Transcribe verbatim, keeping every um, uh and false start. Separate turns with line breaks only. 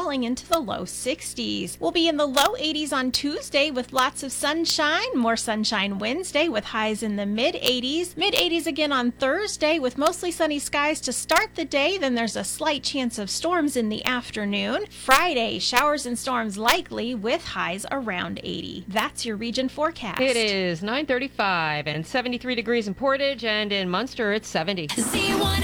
falling into the low sixties. We'll be in the low eighties on Tuesday with lots of sunshine. More sunshine Wednesday with highs in the mid eighties. Mid eighties again on Thursday with mostly sunny skies to start the day. Then there's a slight chance of storms in the afternoon. Friday, showers and storms likely with highs around eighty. That's your region forecast.
It is nine thirty-five and seventy-three degrees in Portage, and in Munster it's seventy.
Z one